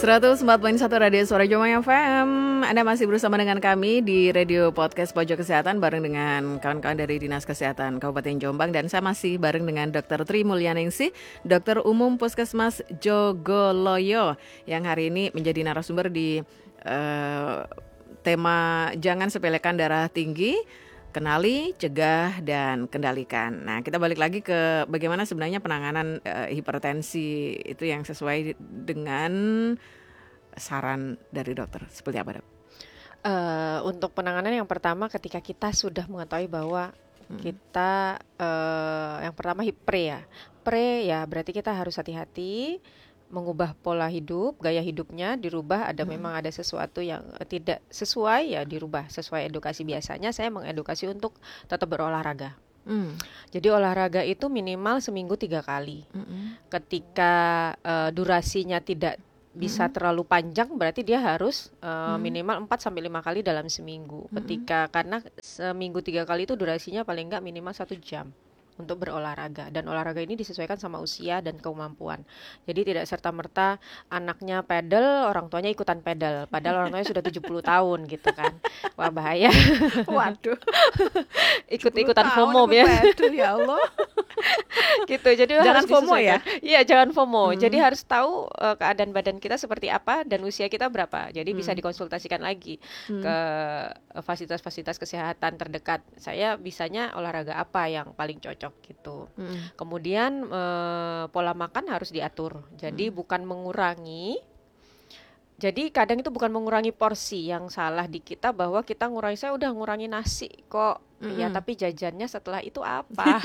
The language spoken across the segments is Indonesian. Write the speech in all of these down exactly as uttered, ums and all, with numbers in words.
seratus empat koma satu Radio Suara Jombang F M. Anda masih bersama dengan kami di Radio Podcast Pojok Kesehatan bareng dengan kawan-kawan dari Dinas Kesehatan Kabupaten Jombang. Dan saya masih bareng dengan Dokter Tri Mulyaningsih, Dokter Umum Puskesmas Jogoloyo, yang hari ini menjadi narasumber di uh, tema Jangan Sepelekan Darah Tinggi, Kenali, Cegah, dan Kendalikan. Nah, kita balik lagi ke bagaimana sebenarnya penanganan uh, hipertensi itu yang sesuai dengan saran dari dokter. Seperti apa, Dok? Uh, untuk penanganan yang pertama, ketika kita sudah mengetahui bahwa hmm. kita uh, yang pertama pre ya, pre ya berarti kita harus hati-hati mengubah pola hidup, gaya hidupnya dirubah, ada hmm. memang ada sesuatu yang tidak sesuai ya dirubah sesuai edukasi. Biasanya saya mengedukasi untuk tetap berolahraga. Hmm. Jadi olahraga itu minimal seminggu tiga kali. Hmm. Ketika uh, durasinya tidak bisa hmm. terlalu panjang, berarti dia harus uh, hmm. minimal empat sampai lima kali dalam seminggu. Hmm. Ketika karena seminggu tiga kali itu durasinya paling enggak minimal satu jam untuk berolahraga, dan olahraga ini disesuaikan sama usia dan kemampuan. Jadi tidak serta-merta anaknya pedal, orang tuanya ikutan pedal, padahal orang tuanya sudah tujuh puluh tahun gitu kan. Wah, bahaya. Waduh. Ikut-ikutan FOMO ya. Pedal, ya Allah. Gitu. Jadi jangan harus FOMO ya. Iya, jangan FOMO. Hmm. Jadi harus tahu uh, keadaan badan kita seperti apa dan usia kita berapa. Jadi hmm. bisa dikonsultasikan lagi hmm. ke fasilitas-fasilitas kesehatan terdekat. Saya bisanya olahraga apa yang paling cocok gitu. Hmm. Kemudian eh, pola makan harus diatur. Jadi hmm. bukan mengurangi. Jadi kadang itu bukan mengurangi porsi, yang salah di kita bahwa kita ngurangi, saya udah ngurangi nasi kok. Hmm. Ya tapi jajannya setelah itu apa?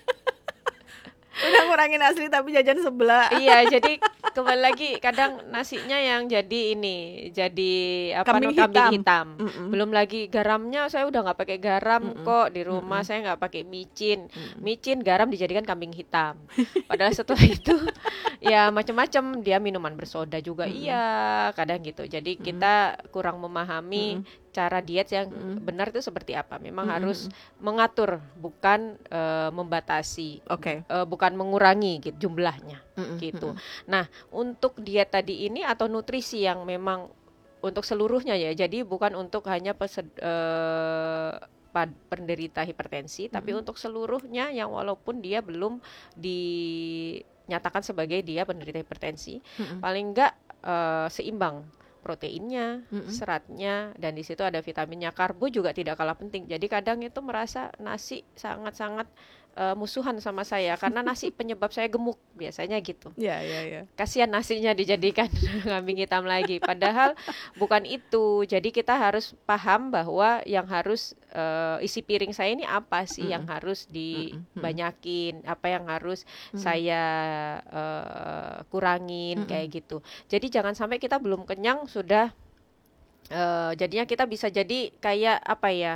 Udah ngurangin asli tapi jajan sebelah. Iya, jadi kembali lagi kadang nasinya yang jadi ini, jadi apa kambing no, hitam, kambing hitam. Belum lagi garamnya saya udah nggak pakai garam Mm-mm. kok di rumah. Mm-mm. Saya nggak pakai micin. Mm-mm. Micin garam dijadikan kambing hitam. Padahal setelah itu ya macam-macam, dia minuman bersoda juga. Mm-mm. Iya, kadang gitu. Jadi Mm-mm. kita kurang memahami Mm-mm. cara diet yang mm. benar itu seperti apa. Memang mm. harus mengatur, bukan uh, membatasi, okay. uh, bukan mengurangi gitu, jumlahnya mm. gitu. Mm. Nah, untuk diet tadi ini atau nutrisi yang memang untuk seluruhnya ya, jadi bukan untuk hanya pesed, uh, penderita hipertensi, mm. tapi untuk seluruhnya yang walaupun dia belum dinyatakan sebagai dia penderita hipertensi, mm. paling enggak uh, seimbang. Proteinnya, mm-hmm. seratnya, dan di situ ada vitaminnya. Karbo juga tidak kalah penting. Jadi kadang itu merasa nasi sangat-sangat uh, musuhan sama saya karena nasi penyebab saya gemuk, biasanya gitu. Iya, iya, iya. Kasihan nasinya dijadikan kambing hitam lagi. Padahal bukan itu. Jadi kita harus paham bahwa yang harus uh, isi piring saya ini apa sih mm-hmm. yang harus dibanyakin, apa yang harus mm-hmm. saya uh, kurangin mm-hmm. kayak gitu. Jadi jangan sampai kita belum kenyang sudah uh, jadinya kita bisa jadi kayak apa ya,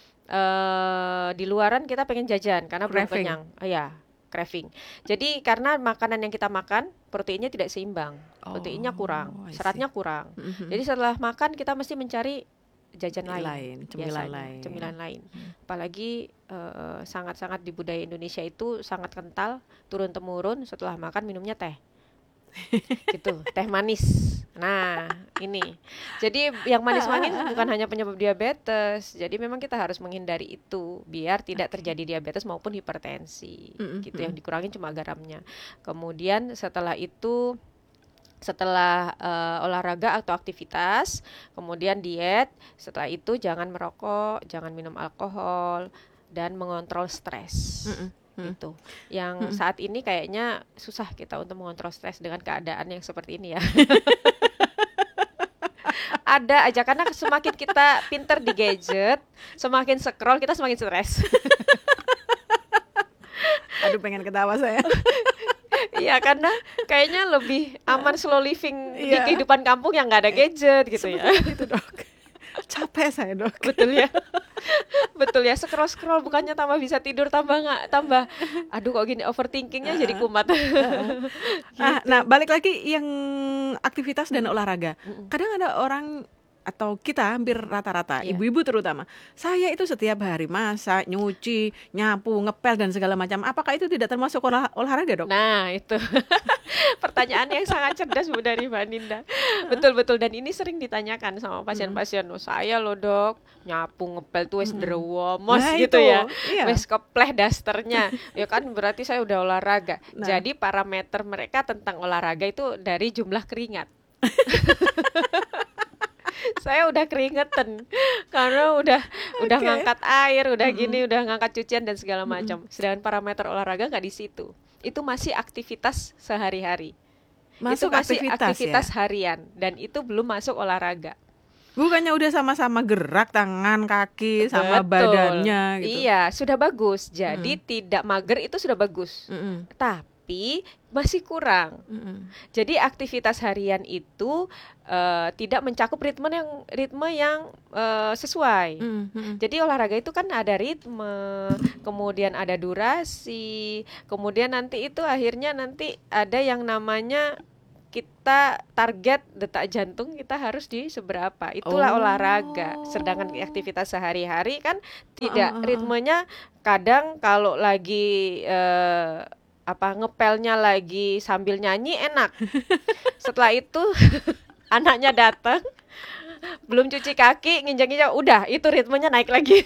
uh, di luaran kita pengen jajan karena belum kenyang, uh, ya craving. Jadi karena makanan yang kita makan proteinnya tidak seimbang, oh, proteinnya kurang, seratnya kurang. Mm-hmm. Jadi setelah makan kita mesti mencari jajan lain, lain cemilan lain, cemilan lain. Hmm. Apalagi uh, sangat-sangat di budaya Indonesia itu sangat kental turun temurun setelah makan minumnya teh. Gitu, teh manis. Nah, ini. Jadi yang manis-manis bukan hanya penyebab diabetes. Jadi memang kita harus menghindari itu biar tidak terjadi diabetes maupun hipertensi. Mm-hmm. Gitu, yang dikurangin cuma garamnya. Kemudian setelah itu setelah uh, olahraga atau aktivitas, kemudian diet, setelah itu jangan merokok, jangan minum alkohol, dan mengontrol stres. Mm-mm. Gitu. Yang hmm. saat ini kayaknya susah kita untuk mengontrol stres dengan keadaan yang seperti ini ya. Ada aja, karena semakin kita pinter di gadget, semakin scroll kita semakin stres. Aduh, pengen ketawa saya. Iya, karena kayaknya lebih aman slow living yeah. di kehidupan kampung yang nggak ada gadget gitu. Sebenarnya ya. Gitu, Dok. Capek saya, Dok. Betul ya. Betul ya, scroll-scroll bukannya tambah bisa tidur, tambah nggak tambah aduh kok gini, overthinkingnya uh, jadi kumat. uh, gitu. nah, nah balik lagi yang aktivitas dan olahraga. Kadang ada orang atau kita hampir rata-rata, Iya. ibu-ibu terutama, saya itu setiap hari masak, nyuci, nyapu, ngepel dan segala macam. Apakah itu tidak termasuk olah, olahraga, Dok? Nah, itu pertanyaan yang sangat cerdas Bu dari Mbak Ninda. Betul-betul, dan ini sering ditanyakan sama pasien-pasien. Oh, saya loh Dok, nyapu ngepel tuh wis ndrewomos Nah, gitu itu, ya. iya. Wis kepleh dasternya. Ya kan berarti saya udah olahraga. Nah. Jadi parameter mereka tentang olahraga itu dari jumlah keringat. Saya udah keringetan karena udah udah Oke. ngangkat air, udah Mm-mm. gini, udah ngangkat cucian dan segala macam. Sedangkan parameter olahraga nggak di situ. Itu masih aktivitas sehari-hari. Masuk Itu masih aktivitas, aktivitas ya? harian dan itu belum masuk olahraga. Bukannya udah sama-sama gerak tangan, kaki, sama Betul. badannya gitu. Iya, sudah bagus. Jadi Mm. tidak mager itu sudah bagus. Mm-mm. Tapi masih kurang. Mm-mm. Jadi aktivitas harian itu uh, tidak mencakup ritme yang ritme yang uh, sesuai. Mm-mm. Jadi olahraga itu kan ada ritme, kemudian ada durasi, kemudian nanti itu akhirnya nanti ada yang namanya kita target detak jantung kita harus di seberapa. Itulah Oh. olahraga. Sedangkan aktivitas sehari-hari kan tidak, Uh, uh, uh, uh. ritmenya kadang kalau lagi uh, apa ngepelnya lagi sambil nyanyi enak. Setelah itu anaknya datang, belum cuci kaki, nginjak-nginjak, udah itu ritmenya naik lagi.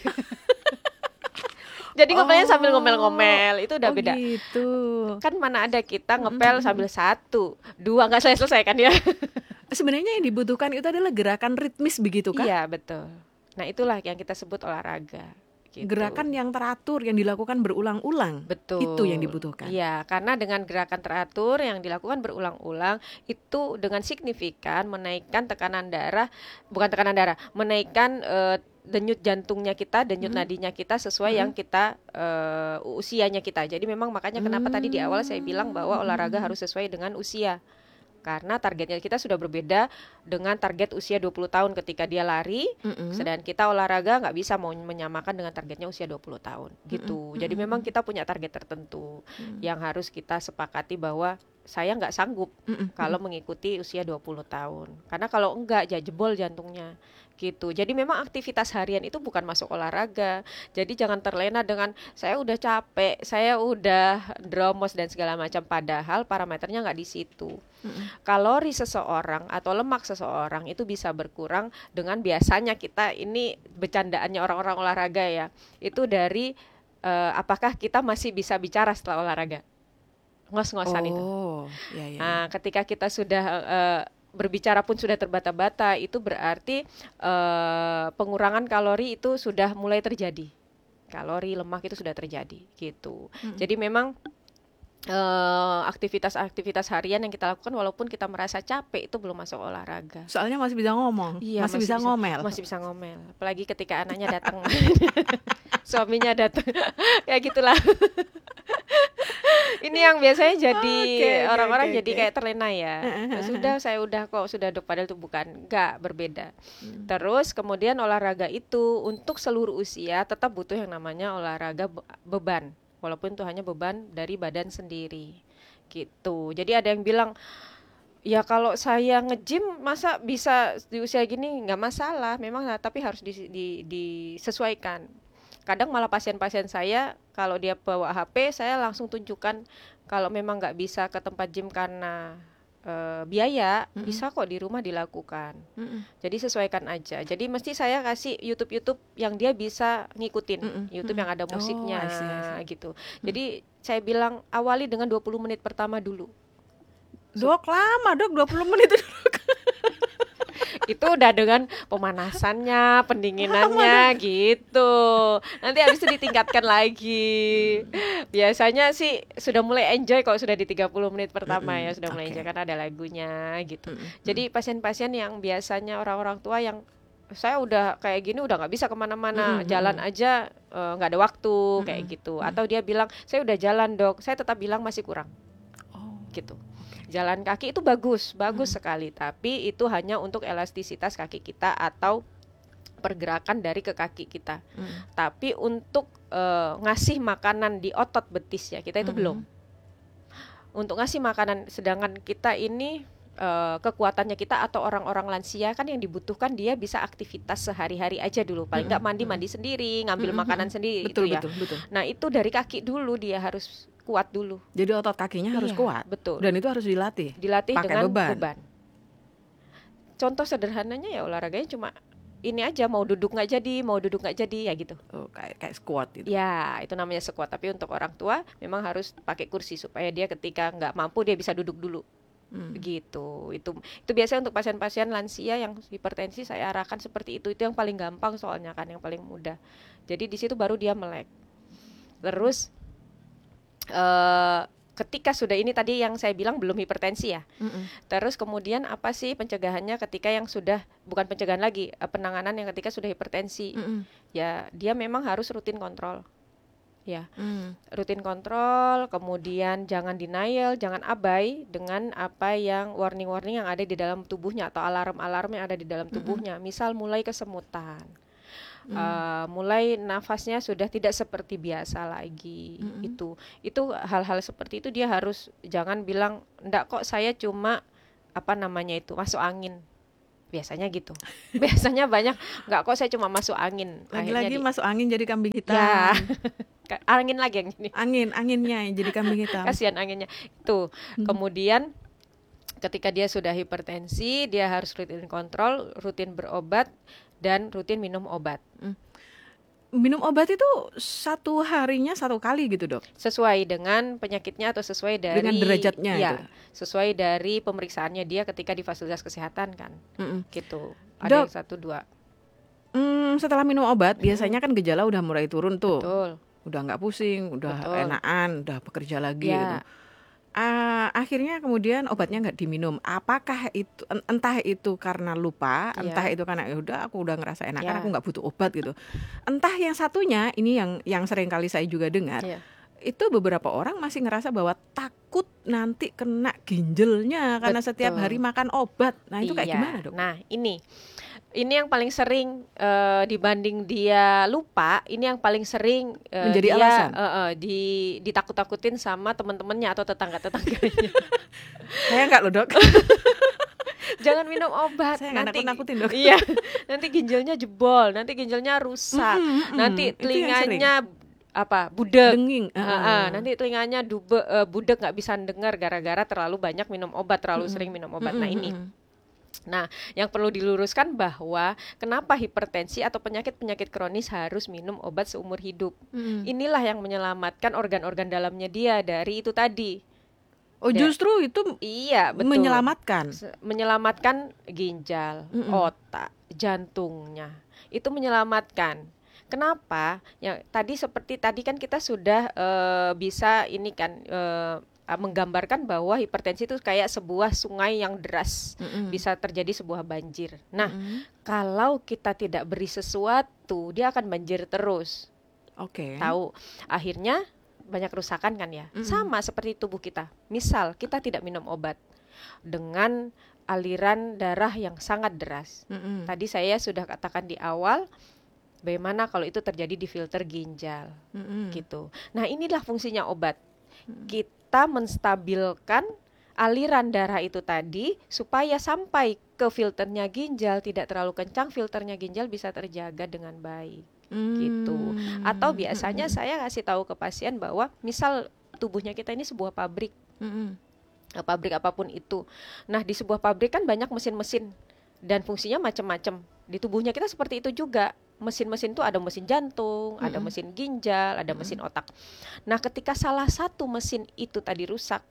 Jadi ngepelnya sambil ngomel-ngomel, itu udah Oh, beda. gitu. Kan mana ada kita ngepel sambil satu, dua nggak selesai-selesai kan ya? Sebenarnya yang dibutuhkan itu adalah gerakan ritmis begitu kan? Iya betul. Nah itulah yang kita sebut olahraga. Gitu. Gerakan yang teratur yang dilakukan berulang-ulang. Betul. Itu yang dibutuhkan. Iya, karena dengan gerakan teratur yang dilakukan berulang-ulang itu dengan signifikan menaikkan tekanan darah, bukan tekanan darah, menaikkan uh, denyut jantungnya kita, denyut Hmm. nadinya kita sesuai Hmm. yang kita uh, usianya kita. Jadi memang makanya kenapa Hmm. tadi di awal saya bilang bahwa olahraga harus sesuai dengan usia. Karena targetnya kita sudah berbeda dengan target usia dua puluh tahun ketika dia lari, Mm-mm. sedangkan kita olahraga nggak bisa mau menyamakan dengan targetnya usia dua puluh tahun gitu. Mm-mm. Jadi Mm-mm. memang kita punya target tertentu Mm. yang harus kita sepakati bahwa saya nggak sanggup Mm-mm. kalau mengikuti usia dua puluh tahun. Karena kalau enggak ya jebol jantungnya gitu. Jadi memang aktivitas harian itu bukan masuk olahraga. Jadi jangan terlena dengan saya udah capek, saya udah dromos dan segala macam, padahal parameternya nggak di situ. Mm-mm. Kalori seseorang atau lemak seseorang itu bisa berkurang dengan biasanya kita ini bercandaannya orang-orang olahraga ya. Itu dari uh, apakah kita masih bisa bicara setelah olahraga. Ngos-ngosan itu. Oh, ya, ya, ya. Nah, ketika kita sudah uh, berbicara pun sudah terbata-bata, itu berarti uh, pengurangan kalori itu sudah mulai terjadi. Kalori, lemak itu sudah terjadi gitu. Mm-mm. Jadi memang Uh, aktivitas-aktivitas harian yang kita lakukan walaupun kita merasa capek itu belum masuk olahraga. Soalnya masih bisa ngomong, Iya, masih, bisa, ngomel. Masih bisa ngomel. Apalagi ketika anaknya datang, suaminya datang, kayak gitulah. Ini yang biasanya jadi Oke, oke, orang-orang oke, jadi oke. kayak terlena ya. Sudah saya udah kok sudah dok, padahal itu bukan, enggak, berbeda. Hmm. Terus kemudian olahraga itu untuk seluruh usia tetap butuh yang namanya olahraga be- beban. Walaupun itu hanya beban dari badan sendiri gitu. Jadi ada yang bilang, ya kalau saya nge-gym masa bisa di usia gini, nggak masalah memang, tapi harus di, di, disesuaikan. Kadang malah pasien-pasien saya kalau dia bawa H P, saya langsung tunjukkan kalau memang nggak bisa ke tempat gym karena Uh, biaya, Mm-mm. bisa kok di rumah dilakukan. Mm-mm. Jadi sesuaikan aja. Jadi mesti saya kasih YouTube-YouTube yang dia bisa ngikutin. Mm-mm. YouTube Mm-mm. yang ada musiknya Oh, I see, I see. gitu. Jadi saya bilang awali dengan dua puluh menit pertama dulu. Dok, lama dok, dua puluh menit itu. Itu udah dengan pemanasannya, pendinginannya gitu. Nanti habis itu ditingkatkan lagi. Biasanya sih sudah mulai enjoy kalau sudah di tiga puluh menit pertama ya, sudah mulai Oke. enjoy karena ada lagunya gitu. Mm-mm. Jadi pasien-pasien yang biasanya orang-orang tua yang saya udah kayak gini udah nggak bisa kemana-mana, Mm-mm. jalan aja eh, nggak ada waktu kayak Mm-mm. gitu. Atau dia bilang saya udah jalan dok, saya tetap bilang masih kurang Oh. gitu. Jalan kaki itu bagus, bagus Hmm. sekali, tapi itu hanya untuk elastisitas kaki kita atau pergerakan dari ke kaki kita. Mm. Tapi untuk uh, ngasih makanan di otot betis ya kita itu Mhm. belum. Untuk ngasih makanan, sedangkan kita ini uh, kekuatannya kita atau orang-orang lansia kan yang dibutuhkan dia bisa aktivitas sehari-hari aja dulu, paling nggak mandi-mandi sendiri, ngambil Mm-mm. makanan sendiri, Betul, itu ya. betul, betul. Nah itu dari kaki dulu dia harus kuat dulu. Jadi otot kakinya harus Iya, kuat. betul. Dan itu harus dilatih. Dilatih pakai dengan beban. beban. Contoh sederhananya ya olahraganya cuma ini aja, mau duduk nggak jadi, mau duduk nggak jadi ya gitu. Oh, kayak kayak squat gitu. Ya itu namanya squat. Tapi untuk orang tua memang harus pakai kursi supaya dia ketika nggak mampu dia bisa duduk dulu. Hmm. Gitu. Itu itu biasanya untuk pasien-pasien lansia yang hipertensi saya arahkan seperti itu. Itu yang paling gampang soalnya kan, yang paling mudah. Jadi di situ baru dia melek. Terus uh, ketika sudah ini tadi yang saya bilang belum hipertensi ya. Mm-mm. Terus kemudian apa sih pencegahannya ketika yang sudah, bukan pencegahan lagi, penanganan yang ketika sudah hipertensi. Mm-mm. Ya dia memang harus rutin kontrol. Ya, mm. rutin kontrol, kemudian jangan denial, jangan abai dengan apa yang warning-warning yang ada di dalam tubuhnya atau alarm-alarm yang ada di dalam tubuhnya. Mm-mm. Misal mulai kesemutan. Hmm. Uh, mulai nafasnya sudah tidak seperti biasa lagi. Mm-hmm. itu itu hal-hal seperti itu dia harus, jangan bilang enggak kok saya cuma apa namanya itu masuk angin, biasanya gitu. Biasanya banyak enggak kok saya cuma masuk angin, lagi-lagi di... masuk angin jadi kambing hitam. Ya. Angin lagi yang ini. Angin anginnya yang jadi kambing hitam. Kasihan anginnya itu. Hmm. Kemudian ketika dia sudah hipertensi, dia harus rutin kontrol, rutin berobat, dan rutin minum obat. Hmm. Minum obat itu satu harinya satu kali gitu dok? Sesuai dengan penyakitnya atau sesuai dari dengan derajatnya ya, itu? Sesuai dari pemeriksaannya dia ketika di fasilitas kesehatan kan. Mm-mm. Gitu. Ada dok, yang satu dua. Hmm, setelah minum obat biasanya kan gejala udah mulai turun tuh. Betul. Udah nggak pusing, udah Betul. enakan, udah bekerja lagi ya. gitu. Uh, akhirnya kemudian obatnya nggak diminum. Apakah itu entah itu karena lupa, yeah. entah itu karena ya udah aku udah ngerasa enak, yeah. kan aku nggak butuh obat gitu. Entah yang satunya ini yang yang sering kali saya juga dengar. Yeah. Itu beberapa orang masih ngerasa bahwa takut nanti kena ginjalnya karena Betul. Setiap hari makan obat. Nah, itu kayak iya. gimana, dok? Nah, ini Ini yang paling sering uh, dibanding dia lupa, ini yang paling sering uh, menjadi dia alasan. Uh, uh, di ditakut-takutin sama teman-temannya atau tetangga-tetangganya. Saya enggak loh, dok. Jangan minum obat. Saya nanti nakut-nakutin, dok. Iya. Nanti ginjalnya jebol, nanti ginjalnya rusak, mm-hmm, nanti telinganya apa budek, denging, uh, uh, uh, nanti telinganya dube, uh, budek nggak bisa dengar gara-gara terlalu banyak minum obat, terlalu mm-hmm. sering minum obat. Mm-hmm. Nah ini. Nah, yang perlu diluruskan bahwa kenapa hipertensi atau penyakit-penyakit kronis harus minum obat seumur hidup. Hmm. Inilah yang menyelamatkan organ-organ dalamnya dia dari itu tadi. Oh, da- justru itu iya, betul. menyelamatkan. Menyelamatkan ginjal, mm-mm. otak, jantungnya. Itu menyelamatkan. Kenapa? Ya, tadi seperti tadi kan kita sudah uh, bisa ini kan uh, menggambarkan bahwa hipertensi itu kayak sebuah sungai yang deras, mm-hmm. bisa terjadi sebuah banjir. Nah, mm-hmm. kalau kita tidak beri sesuatu, dia akan banjir terus. Oke. Okay. Tahu? Akhirnya banyak kerusakan kan ya. Mm-hmm. Sama seperti tubuh kita. Misal kita tidak minum obat dengan aliran darah yang sangat deras. Mm-hmm. Tadi saya sudah katakan di awal, bagaimana kalau itu terjadi di filter ginjal, mm-hmm. gitu. Nah, inilah fungsinya obat. Mm-hmm. Kita kita menstabilkan aliran darah itu tadi supaya sampai ke filternya ginjal tidak terlalu kencang, filternya ginjal bisa terjaga dengan baik. Hmm. Gitu. Atau biasanya hmm. saya kasih tahu ke pasien bahwa misal tubuhnya kita ini sebuah pabrik. Hmm. Pabrik apapun itu. Nah, di sebuah pabrik kan banyak mesin-mesin dan fungsinya macam-macam. Di tubuhnya kita seperti itu juga. Mesin-mesin itu ada mesin jantung, mm-hmm. ada mesin ginjal, ada mm-hmm. mesin otak. Nah, ketika salah satu mesin itu tadi rusak,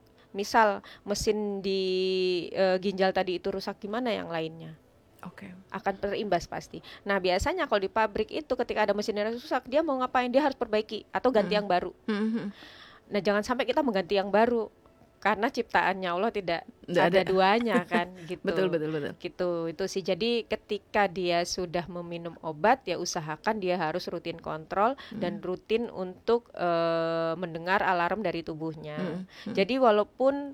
misal mesin di uh, ginjal tadi itu rusak, gimana yang lainnya? Oke. Okay. Akan terimbas pasti. Nah, biasanya kalau di pabrik itu ketika ada mesin yang rusak, dia mau ngapain? Dia harus perbaiki atau ganti mm-hmm. yang baru. Mm-hmm. Nah, jangan sampai kita mengganti yang baru. Karena ciptaannya Allah tidak Nggak ada, ada duanya kan gitu. Betul betul betul. Gitu itu sih. Jadi ketika dia sudah meminum obat ya usahakan dia harus rutin kontrol hmm. dan rutin untuk uh, mendengar alarm dari tubuhnya. Hmm. Hmm. Jadi walaupun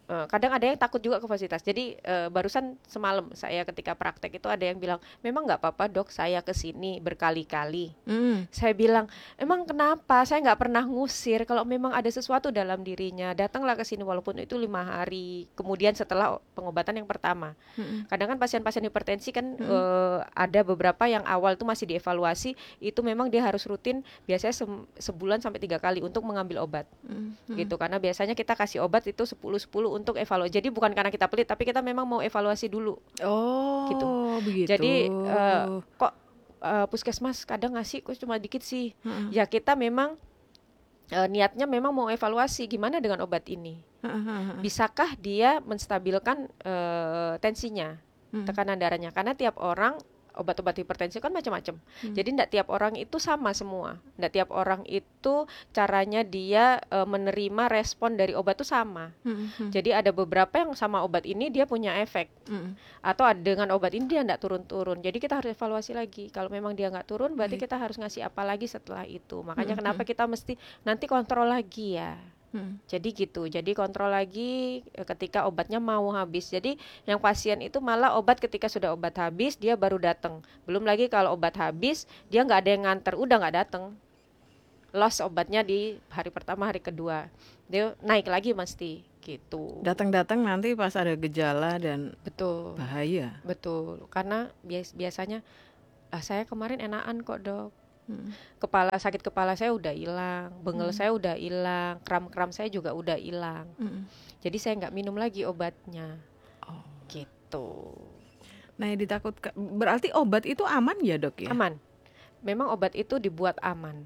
Uh, kadang ada yang takut juga ke fasilitas. Jadi uh, barusan semalam saya ketika praktek itu ada yang bilang, memang nggak apa-apa dok, saya kesini berkali-kali. Mm. Saya bilang, emang kenapa? Saya nggak pernah ngusir. Kalau memang ada sesuatu dalam dirinya, datanglah ke sini walaupun itu lima hari. Kemudian setelah pengobatan yang pertama. Mm. Kadang kan pasien-pasien hipertensi kan mm. uh, ada beberapa yang awal itu masih dievaluasi, itu memang dia harus rutin, biasanya se- sebulan sampai tiga kali untuk mengambil obat. Mm. Gitu, karena biasanya kita kasih obat itu sepuluh sepuluh untuk evaluasi. Jadi bukan karena kita pelit, tapi kita memang mau evaluasi dulu. Oh, gitu. Begitu. Jadi uh, kok uh, puskesmas kadang ngasih kok cuma dikit sih. Uh-uh. Ya kita memang uh, niatnya memang mau evaluasi gimana dengan obat ini. Uh-huh. Bisakah dia menstabilkan uh, tensinya, uh-huh. tekanan darahnya? Karena tiap orang obat-obat hipertensi kan macam-macam. Hmm. Jadi tidak tiap orang itu sama semua. Tidak tiap orang itu caranya dia e, menerima respon dari obat itu sama. Hmm. Hmm. Jadi ada beberapa yang sama obat ini dia punya efek. Hmm. Atau dengan obat ini dia tidak turun-turun. Jadi kita harus evaluasi lagi. Kalau memang dia nggak turun, berarti hmm. kita harus ngasih apa lagi setelah itu. Makanya hmm. kenapa kita mesti nanti kontrol lagi ya. Hmm. Jadi gitu, jadi kontrol lagi ketika obatnya mau habis. Jadi yang pasien itu malah obat ketika sudah obat habis dia baru datang. Belum lagi kalau obat habis dia nggak ada yang nganter, udah nggak datang. Loss obatnya di hari pertama, hari kedua, dia naik lagi mesti gitu. Datang-datang nanti pas ada gejala dan betul bahaya. Betul, karena bias- biasanya ah, saya kemarin enakan kok dok. Hmm. Kepala sakit kepala saya udah hilang, bengel hmm. saya udah hilang, kram-kram saya juga udah hilang. Hmm. Jadi saya nggak minum lagi obatnya. Oh. Gitu. Nah, yang ditakutkan berarti obat itu aman ya dok ya? Aman. Memang obat itu dibuat aman.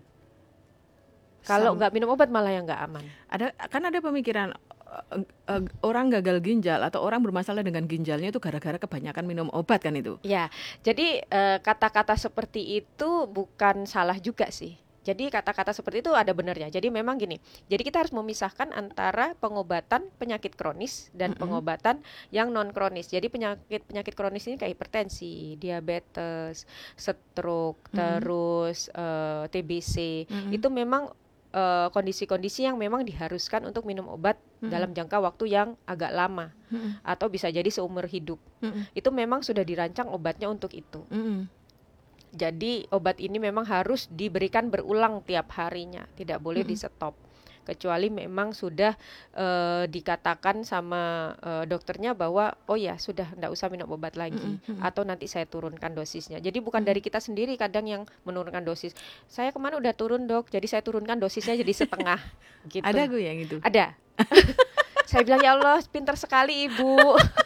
Kalau nggak minum obat malah yang nggak aman. Ada kan ada pemikiran uh, uh, orang gagal ginjal atau orang bermasalah dengan ginjalnya itu gara-gara kebanyakan minum obat kan itu? Ya, jadi uh, kata-kata seperti itu bukan salah juga sih. Jadi kata-kata seperti itu ada benarnya. Jadi memang gini. Jadi kita harus memisahkan antara pengobatan penyakit kronis dan mm-hmm. pengobatan yang non kronis. Jadi penyakit penyakit kronis ini kayak hipertensi, diabetes, stroke, mm-hmm. terus uh, T B C. Mm-hmm. Itu memang Uh, kondisi-kondisi yang memang diharuskan untuk minum obat hmm. dalam jangka waktu yang agak lama hmm. atau bisa jadi seumur hidup. Hmm. Itu memang sudah dirancang obatnya untuk itu. Hmm. Jadi obat ini memang harus diberikan berulang tiap harinya, tidak boleh hmm. di stop. Kecuali memang sudah uh, dikatakan sama uh, dokternya bahwa oh ya sudah tidak usah minum obat lagi mm-hmm. atau nanti saya turunkan dosisnya. Jadi bukan mm-hmm. dari kita sendiri kadang yang menurunkan dosis. Saya kemarin udah turun dok, jadi saya turunkan dosisnya jadi setengah. Gitu. Ada gue yang itu? Ada. Saya bilang ya Allah pintar sekali ibu,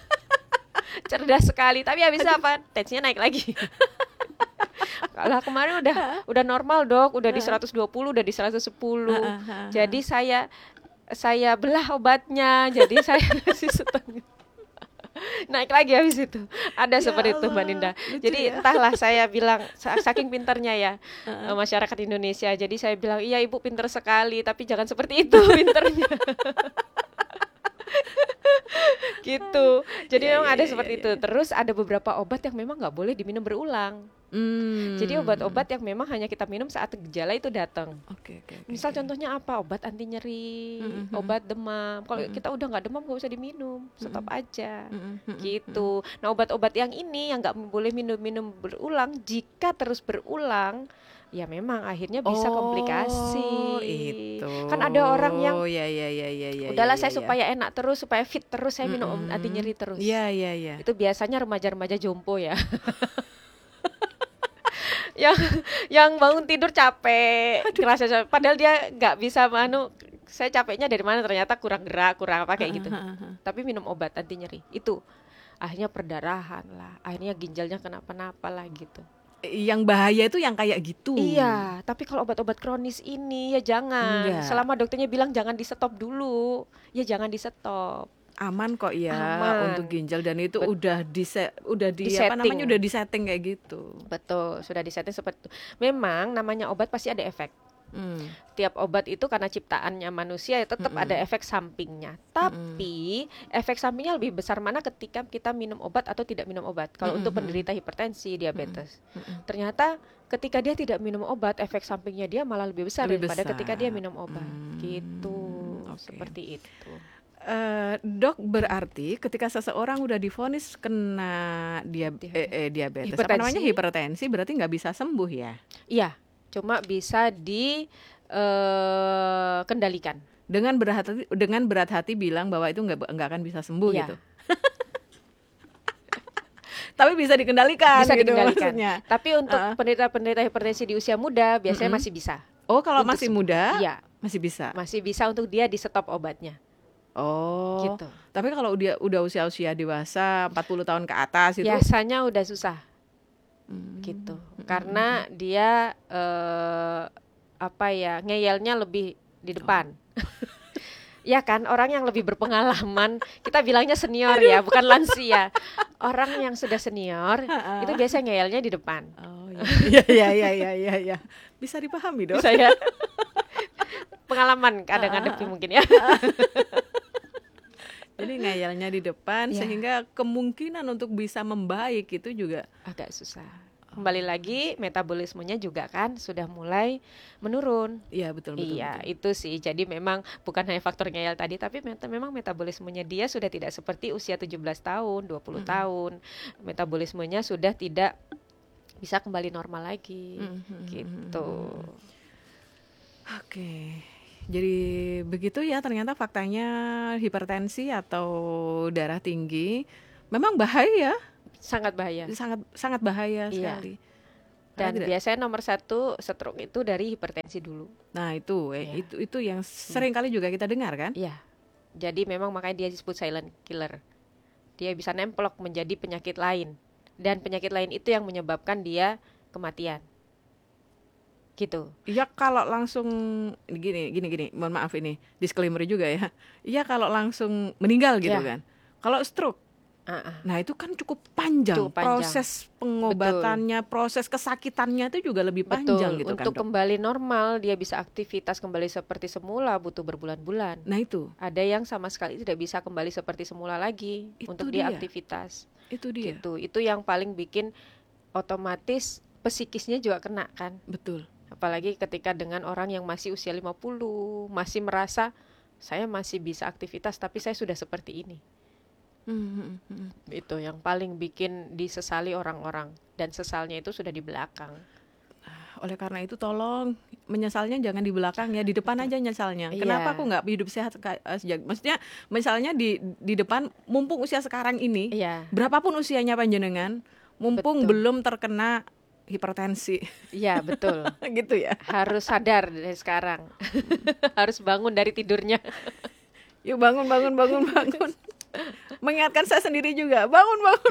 cerdas sekali. Tapi habis apa? Tensinya naik lagi. Kalau kemarin udah udah normal dok, udah di seratus dua puluh, udah di seratus sepuluh. Uh, uh, uh, uh. Jadi saya saya belah obatnya, jadi saya kasih setengah. Naik lagi habis itu. Ada ya seperti Allah, itu Mbak Ninda. Jadi ya. Entahlah saya bilang saking pintarnya ya uh, uh. masyarakat Indonesia. Jadi saya bilang iya ibu pintar sekali, tapi jangan seperti itu pintarnya. Gitu. Jadi ya, memang ya, ada ya, seperti ya, itu. Ya. Terus ada beberapa obat yang memang nggak boleh diminum berulang. Hmm. Jadi obat-obat yang memang hanya kita minum saat gejala itu datang. Okay, okay, okay, Misal okay. contohnya apa? Obat anti nyeri, mm-hmm. obat demam. Kalau mm-hmm. kita udah nggak demam nggak usah diminum, stop mm-hmm. aja. Mm-hmm. Gitu. Nah obat-obat yang ini yang nggak boleh minum-minum berulang, jika terus berulang, ya memang akhirnya bisa oh, komplikasi. Itu. Kan ada orang yang, ya, ya, ya, ya, ya, udahlah ya, saya ya. supaya enak terus, supaya fit terus saya minum mm-hmm. anti nyeri terus. Iya, iya, iya. Itu biasanya remaja-remaja jompo ya. yang yang bangun tidur capek, ngerasa capek, padahal dia nggak bisa manu. Saya capeknya dari mana? Ternyata kurang gerak, kurang apa kayak gitu. Tapi minum obat anti nyeri itu akhirnya perdarahan lah, akhirnya ginjalnya kenapa-napa lah gitu. Yang bahaya itu yang kayak gitu. Iya, tapi kalau obat-obat kronis ini ya jangan. Enggak. Selama dokternya bilang jangan di stop dulu, ya jangan di stop. Aman kok ya Aman. Untuk ginjal dan itu Bet- udah di udah di, di apa namanya udah disetting kayak gitu. Betul, sudah disetting seperti itu. Memang namanya obat pasti ada efek. Hmm. Tiap obat itu karena ciptaannya manusia ya tetap hmm. ada efek sampingnya. Tapi hmm. efek sampingnya lebih besar mana ketika kita minum obat atau tidak minum obat. Kalau hmm. untuk penderita hipertensi, diabetes. Hmm. Ternyata ketika dia tidak minum obat, efek sampingnya dia malah lebih besar lebih daripada besar. Ketika dia minum obat. Hmm. Gitu. Okay. Seperti itu. Eh, dok, berarti ketika seseorang udah divonis kena dia, eh, eh, diabetes, apa Hipertensi. namanya hipertensi, berarti nggak bisa sembuh ya? Iya, cuma bisa dikendalikan. Dengan berat hati, dengan berat hati bilang bahwa itu nggak nggak akan bisa sembuh Iya. gitu. Tapi bisa dikendalikan. Bisa gitu dikendalikan. maksudnya. Tapi untuk Uh-uh. penderita-penderita hipertensi di usia muda biasanya Mm-mm. masih bisa. Oh, kalau Untuk masih sembuh. muda, Iya, masih bisa. masih bisa untuk dia di stop obatnya. Oh, Gitu. tapi kalau dia udah usia-usia dewasa, empat puluh tahun ke atas itu, Biasanya udah susah. Hmm. Gitu. Karena dia eh, apa ya, ngeyelnya lebih di depan. Ya kan, orang yang lebih berpengalaman, kita bilangnya senior ya, bukan lansia. Orang yang sudah senior itu biasanya ngeyelnya di depan. Oh iya iya iya iya iya ya. Bisa dipahami dong. Saya pengalaman kadang ngadepi mungkin ya. Jadi ngeyelnya di depan Ya. sehingga kemungkinan untuk bisa membaik itu juga Agak susah. Kembali lagi metabolismenya juga kan sudah mulai menurun. iya betul betul. Iya, betul. itu sih. Jadi memang bukan hanya faktor ngeyel tadi, tapi meta- memang metabolismenya dia sudah tidak seperti usia tujuh belas tahun, dua puluh Mm-mm. tahun. Metabolismenya sudah tidak bisa kembali normal lagi. Mm-mm. Gitu. Oke. Jadi begitu ya ternyata faktanya hipertensi atau darah tinggi memang bahaya, Sangat bahaya. sangat sangat bahaya Iya. sekali. Dan Karena tidak- biasanya nomor satu stroke itu dari hipertensi dulu. Nah itu, eh, Iya. itu itu yang sering kali juga kita dengar kan? Iya. Jadi memang makanya dia disebut silent killer. Dia bisa nemplok menjadi penyakit lain. Dan penyakit lain itu yang menyebabkan dia kematian. Gitu. Iya kalau langsung gini gini gini, mohon maaf ini disclaimer juga ya. Iya kalau langsung meninggal gitu Iya. kan. Kalau stroke, Uh-uh. nah itu kan cukup panjang, Cukup panjang. proses pengobatannya, proses kesakitannya itu juga lebih Betul. panjang gitu Untuk kan dok. kembali normal dia bisa aktivitas kembali seperti semula butuh berbulan-bulan. Nah itu, Ada yang sama sekali tidak bisa kembali seperti semula lagi Itu untuk dia dia. aktivitas. itu dia, Gitu. Itu yang paling bikin otomatis psikisnya juga kena kan. betul. Apalagi ketika dengan orang yang masih usia lima puluh, masih merasa saya masih bisa aktivitas tapi saya sudah seperti ini. Hmm, hmm, hmm. Itu yang paling bikin disesali orang-orang, dan sesalnya itu sudah di belakang. Oleh karena itu tolong menyesalnya jangan di belakang ya, di depan aja nyesalnya. Iya. Kenapa aku nggak hidup sehat ka- eh, sejak, maksudnya misalnya di di depan mumpung usia sekarang ini, Iya, berapapun usianya panjenengan, mumpung Betul. belum terkena hipertensi, iya betul. gitu ya. Harus sadar dari sekarang. Harus bangun dari tidurnya. Yuk bangun, bangun, bangun, bangun. Mengingatkan saya sendiri juga, bangun, bangun.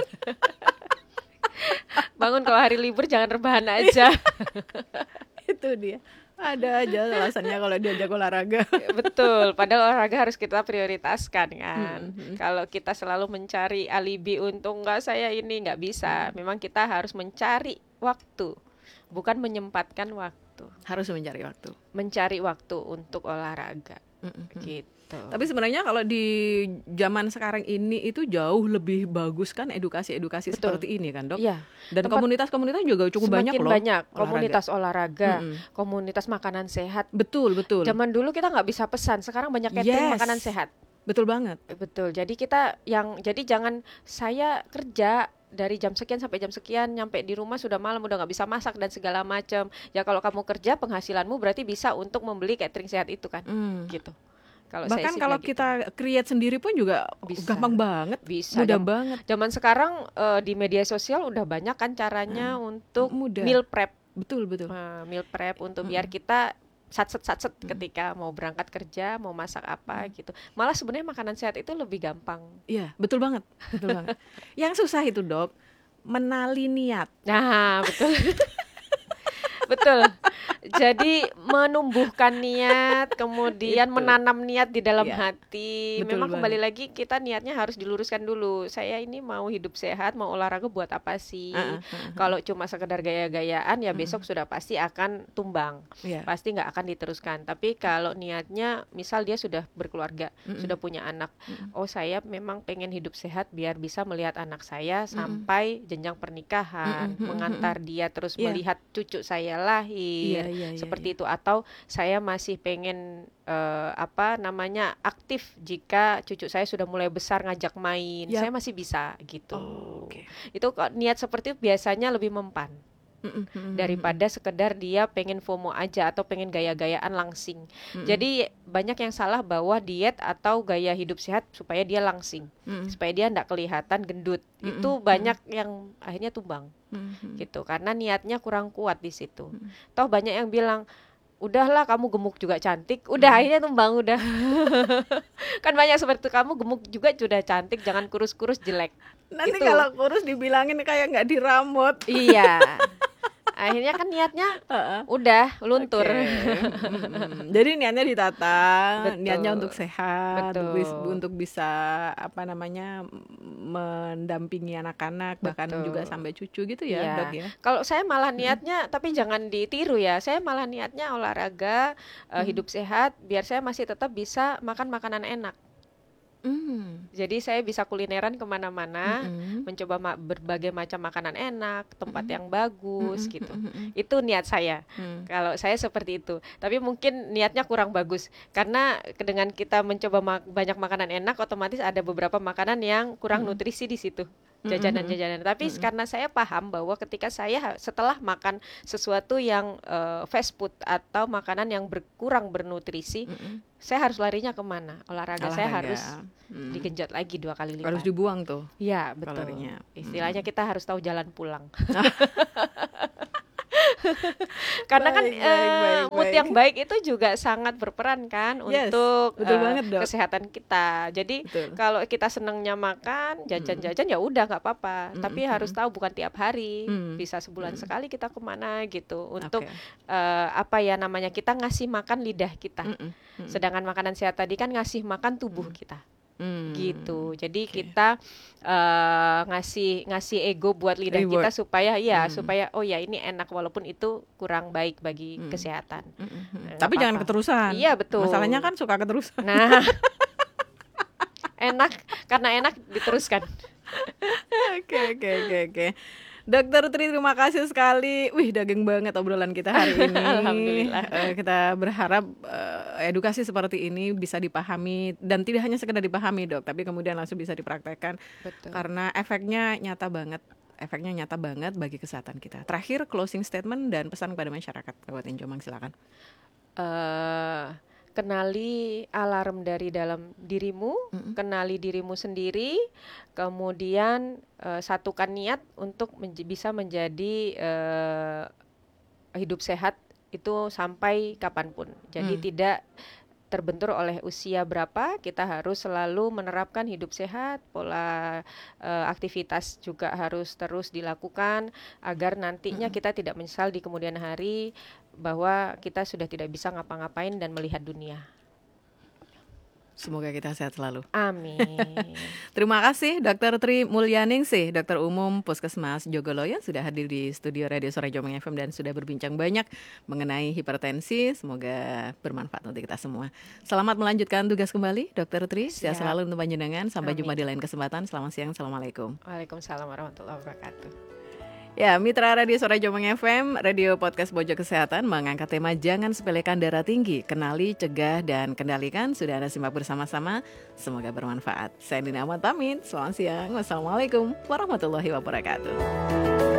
Bangun kalau hari libur jangan rebahan aja. Itu dia. Ada aja alasannya kalau diajak olahraga. Betul, padahal olahraga harus kita prioritaskan kan. Hmm, hmm. Kalau kita selalu mencari alibi untuk enggak saya ini nggak bisa. Memang kita harus mencari waktu, bukan menyempatkan waktu. Harus mencari waktu. Mencari waktu untuk olahraga. Hmm, hmm. Gitu. Tapi sebenarnya kalau di zaman sekarang ini itu jauh lebih bagus kan edukasi-edukasi Betul. seperti ini kan dok. Iya, Dan tempat- komunitas-komunitas juga cukup banyak semakin loh. banyak olahraga. komunitas olahraga, Mm-mm. komunitas makanan sehat. Betul betul. Zaman dulu kita nggak bisa pesan, sekarang banyak catering Yes. makanan sehat. Betul banget. Betul. Jadi kita yang jadi jangan saya kerja dari jam sekian sampai jam sekian, nyampe di rumah sudah malam, udah nggak bisa masak dan segala macam. Ya kalau kamu kerja penghasilanmu berarti bisa untuk membeli catering sehat itu kan, Hmm. gitu. Kalau saya Bahkan sih kalau bilang gitu. kita create sendiri pun juga Bisa. gampang banget, Bisa. mudah Jam- banget, Zaman sekarang eh, di media sosial udah banyak kan caranya untuk mudah. meal prep, Betul betul. Eh, meal prep untuk Mm-mm. biar kita satset satset ketika mau berangkat kerja, mau masak apa gitu. Malah sebenarnya makanan sehat itu lebih gampang. Iya betul banget, betul banget. Yang susah itu dok, menali niat. Nah, betul. Betul. Jadi menumbuhkan niat, kemudian Itu. menanam niat di dalam Iya. hati. Betul Memang kembali banget. lagi kita niatnya harus diluruskan dulu. Saya ini mau hidup sehat, mau olahraga buat apa sih? Ah, ah, ah, Kalau cuma sekedar gaya-gayaan ya besok sudah pasti akan tumbang. Iya. Pasti nggak akan diteruskan. Tapi kalau niatnya misal dia sudah berkeluarga, Mm-mm. sudah punya anak. Mm-mm. Oh, saya memang pengen hidup sehat biar bisa melihat anak saya sampai jenjang pernikahan, Mm-mm, mm-mm, mengantar dia terus Iya. melihat cucu saya saya lahir, Iya, iya, iya, seperti iya. itu. Atau saya masih pengen eh, apa namanya aktif jika cucu saya sudah mulai besar ngajak main, Yap. saya masih bisa gitu. Oh, oke. Itu kok niat seperti itu biasanya lebih mempan Mm-mm, mm-mm, daripada sekedar dia pengen FOMO aja atau pengen gaya-gayaan langsing. mm-mm, Jadi banyak yang salah bahwa diet atau gaya hidup sehat supaya dia langsing, mm-mm, supaya dia nggak kelihatan gendut. Mm-mm, Itu banyak yang akhirnya tumbang mm-mm, gitu karena niatnya kurang kuat di situ. mm-mm. Toh banyak yang bilang, udahlah kamu gemuk juga cantik, udah Mm. akhirnya tumbang udah. Kan banyak seperti itu, kamu gemuk juga sudah cantik, jangan kurus-kurus jelek. Nanti Itu. kalau kurus dibilangin kayak nggak diramut. Iya. Akhirnya kan niatnya Heeh. udah luntur. Oke. Mm-mm. Jadi niatnya ditata, Betul. niatnya untuk sehat, Betul. bis- untuk bisa apa namanya mendampingi anak-anak, bahkan Betul. juga sampai cucu gitu ya, Iya. Dok ya. Kalau saya malah niatnya, tapi jangan ditiru ya. Saya malah niatnya olahraga, eh, Hmm. hidup sehat, biar saya masih tetap bisa makan makanan enak. Mm. Jadi saya bisa kulineran kemana-mana, Mm-mm. mencoba ma- berbagai macam makanan enak, tempat Mm-mm. yang bagus Mm-mm. gitu. Mm-mm. Itu niat saya. Mm. Kalau saya seperti itu. Tapi mungkin niatnya kurang bagus karena dengan kita mencoba ma- banyak makanan enak, otomatis ada beberapa makanan yang kurang Mm-mm. nutrisi di situ. Mm-mm. Jajanan-jajanan. Tapi Mm-mm. karena saya paham bahwa ketika saya ha- setelah makan sesuatu yang eh, fast food atau makanan yang berkurang bernutrisi, Mm-mm. saya harus larinya kemana? Olahraga, saya Olahraga. harus Mm. digenjot lagi dua kali lipat. Harus dibuang tuh Ya, betul. kalorinya. Istilahnya Mm. kita harus tahu jalan pulang. Karena kan Baik, eh, baik, baik, mood baik. yang baik itu juga sangat berperan kan Yes, untuk betul eh, banget, Dok. kesehatan kita. Jadi Betul. kalau kita senangnya makan, jajan-jajan ya udah nggak apa-apa. Mm-mm, Tapi harus tahu bukan tiap hari, Mm. bisa sebulan Mm. sekali kita kemana gitu. Untuk Oke. eh, apa ya namanya, kita ngasih makan lidah kita. Mm-mm. Mm-mm. Sedangkan makanan sehat tadi kan ngasih makan tubuh kita. Mm. Gitu. Jadi Oke. kita eh, ngasih ngasih ego buat lidah Reward. kita supaya ya Hmm. supaya oh ya ini enak walaupun itu kurang baik bagi Hmm. kesehatan. Mm-mm. Nggak Tapi jangan apa-apa. keterusan. Iya, betul. Masalahnya kan suka keterusan. Nah, enak karena enak diteruskan. Oke, oke, oke, oke. Dokter Tri, terima kasih sekali. Wih, daging banget obrolan kita hari ini. Alhamdulillah. Eh, kita berharap eh, edukasi seperti ini bisa dipahami dan tidak hanya sekedar dipahami, Dok, tapi kemudian langsung bisa dipraktekkan Betul. karena efeknya nyata banget. Efeknya nyata banget bagi kesehatan kita. Terakhir, closing statement dan pesan kepada masyarakat Kabupaten Jombang, silakan. Eh, kenali alarm dari dalam dirimu, Mm-mm. kenali dirimu sendiri, kemudian eh, satukan niat untuk menj- bisa menjadi eh, hidup sehat itu sampai kapanpun. Jadi Hmm. tidak terbentur oleh usia berapa, kita harus selalu menerapkan hidup sehat, pola eh, aktivitas juga harus terus dilakukan agar nantinya Mm-mm. kita tidak menyesal di kemudian hari bahwa kita sudah tidak bisa ngapa-ngapain dan melihat dunia. Semoga kita sehat selalu. Amin. Terima kasih Dokter Tri Mulyaningsih, Dokter Umum Puskesmas Jogoloyo sudah hadir di studio Radio Suara Jombang F M dan sudah berbincang banyak mengenai hipertensi. Semoga bermanfaat untuk kita semua. Selamat melanjutkan tugas kembali Dokter Tri. Sehat Siap. selalu untuk panjenengan. Sampai Amin. jumpa di lain kesempatan. Selamat siang. Assalamualaikum. Waalaikumsalam warahmatullahi wabarakatuh. Ya, Mitra Radio Suara Jombang F M, Radio Podcast Pojok Kesehatan mengangkat tema Jangan Sepelekan Darah Tinggi, Kenali, Cegah, dan Kendalikan. Sudah Anda simak bersama-sama, semoga bermanfaat. Saya Dina Ahmad pamit, selamat siang. Wassalamualaikum warahmatullahi wabarakatuh.